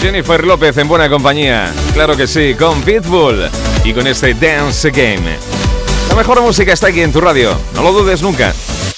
Jennifer López en buena compañía, claro que sí, con Pitbull y con este Dance Game. La mejor música está aquí en tu radio, no lo dudes nunca.